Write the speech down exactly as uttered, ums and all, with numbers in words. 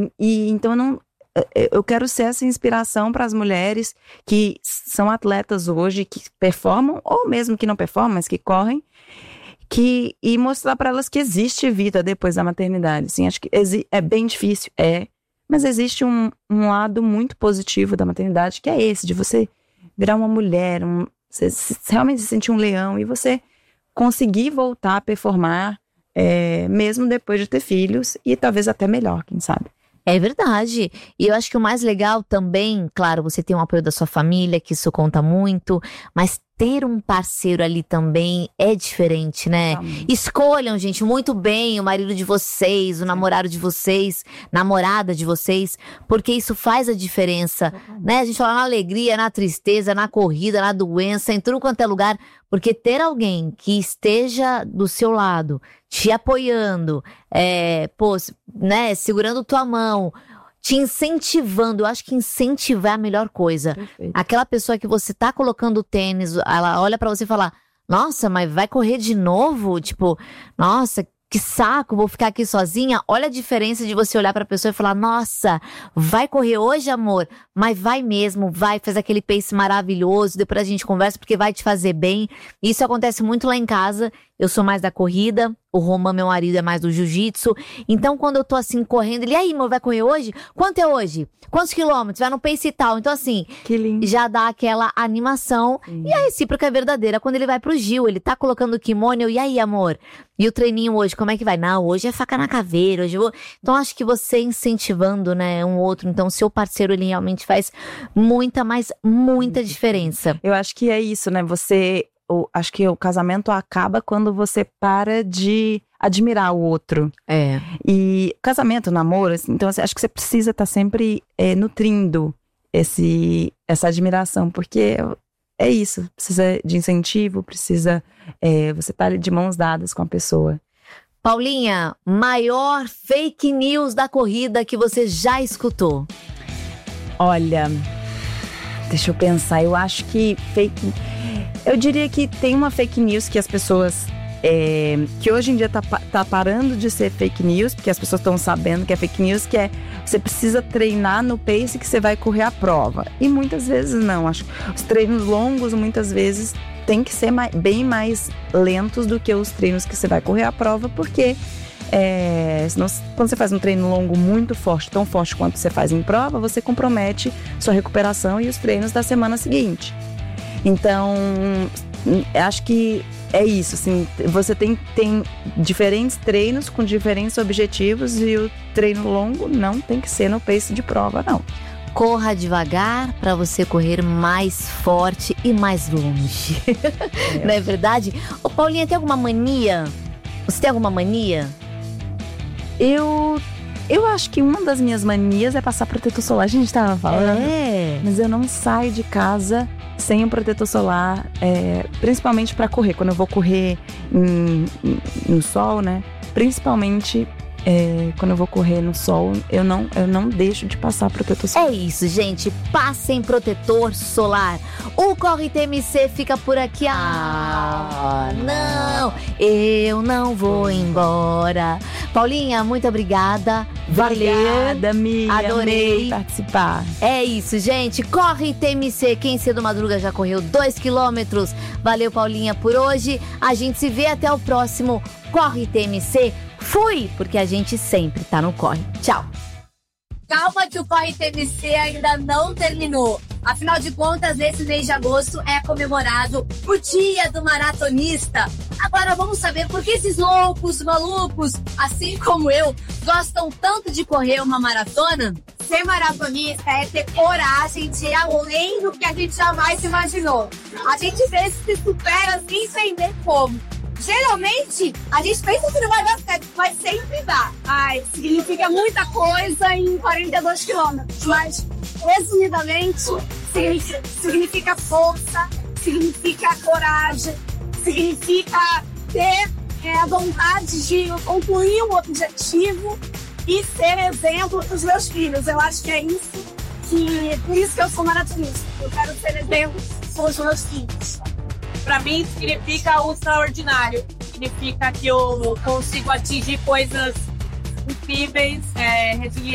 E, e então eu não. Eu quero ser essa inspiração para as mulheres que são atletas hoje, que performam, ou mesmo que não performam, mas que correm, que, e mostrar para elas que existe vida depois da maternidade. Assim, acho que é bem difícil, é, mas existe um, um lado muito positivo da maternidade, que é esse, de você virar uma mulher, um, você realmente se sentir um leão e você conseguir voltar a performar, é, mesmo depois de ter filhos, e talvez até melhor, quem sabe. É verdade. E eu acho que o mais legal também, claro, você tem o apoio da sua família, que isso conta muito, mas ter um parceiro ali também é diferente, né? Também. Escolham, gente, muito bem o marido de vocês, o namorado de vocês, namorada de vocês, porque isso faz a diferença, né? A gente fala na alegria, na tristeza, na corrida, na doença, em tudo quanto é lugar, porque ter alguém que esteja do seu lado, te apoiando, é, pô, né, segurando tua mão, te incentivando. Eu acho que incentivar é a melhor coisa. Perfeito. Aquela pessoa que você tá colocando o tênis, ela olha pra você e fala, nossa, mas vai correr de novo? Tipo, nossa, que saco, vou ficar aqui sozinha. Olha a diferença de você olhar pra pessoa e falar, nossa, vai correr hoje, amor? Mas vai mesmo, vai, faz aquele pace maravilhoso, depois a gente conversa porque vai te fazer bem. Isso acontece muito lá em casa. Eu sou mais da corrida, o Roman, meu marido, é mais do jiu-jitsu. Então, quando eu tô assim, correndo, ele, e aí, amor, vai correr hoje? Quanto é hoje? Quantos quilômetros? Vai no pace e tal. Então, assim, que lindo. Já dá aquela animação. Sim. E a recíproca é verdadeira. Quando ele vai pro Gil, ele tá colocando o kimono, eu, e aí, amor? E o treininho hoje, como é que vai? Não, hoje é faca na caveira, hoje eu vou... Então, acho que você incentivando, né, um outro. Então, seu parceiro, ele realmente faz muita, mas muita diferença. Eu acho que é isso, né? Você... Eu acho que o casamento acaba quando você para de admirar o outro. É. E casamento, namoro, assim, então assim, acho que você precisa estar sempre é, nutrindo esse, essa admiração, porque é isso, precisa de incentivo, precisa é, você estar de mãos dadas com a pessoa. Paulinha, maior fake news da corrida que você já escutou? Olha, deixa eu pensar, eu acho que fake... Eu diria que tem uma fake news que as pessoas... É, que hoje em dia tá, tá parando de ser fake news, porque as pessoas estão sabendo que é fake news, que é você precisa treinar no pace que você vai correr a prova. E muitas vezes não. Acho que os treinos longos, muitas vezes, tem que ser mais, bem mais lentos do que os treinos que você vai correr a prova, porque é, senão, quando você faz um treino longo muito forte, tão forte quanto você faz em prova, você compromete sua recuperação e os treinos da semana seguinte. Então, acho que é isso, assim, você tem, tem diferentes treinos com diferentes objetivos e o treino longo não tem que ser no pace de prova, não. Corra devagar para você correr mais forte e mais longe. É. Não é verdade? Ô, Paulinha, tem alguma mania? Você tem alguma mania? Eu... Eu acho que uma das minhas manias é passar protetor solar. A gente tava falando. É. Mas eu não saio de casa sem um protetor solar, é, principalmente para correr. Quando eu vou correr em, em, no sol, né? Principalmente é, quando eu vou correr no sol, eu não, eu não deixo de passar protetor solar. É isso, gente. Passem protetor solar. O Corre T M C fica por aqui. Ah, não. Eu não vou embora. Paulinha, muito obrigada. Obrigada, amiga. Adorei participar. É isso, gente. Corre T M C. Quem cedo madruga já correu dois quilômetros. Valeu, Paulinha, por hoje. A gente se vê até o próximo Corre T M C. Fui, porque a gente sempre tá no corre. Tchau. Calma que o Corre T M C ainda não terminou. Afinal de contas, esse mês de agosto é comemorado o Dia do Maratonista. Agora vamos saber por que esses loucos, malucos, assim como eu, gostam tanto de correr uma maratona? Ser maratonista é ter coragem de ir além do que a gente jamais imaginou. A gente vê se supera assim sem ver como. Geralmente, a gente pensa que não vai dar certo, mas sempre dá. Ai, significa muita coisa em quarenta e dois quilômetros, mas, resumidamente, significa, significa força, significa coragem, significa ter é, a vontade de concluir um objetivo e ser exemplo para os meus filhos. Eu acho que é isso, que, por isso que eu sou maratonista. Eu quero ser exemplo para os meus filhos. Para mim, significa o extraordinário. Significa que eu consigo atingir coisas incríveis, é, resiliência.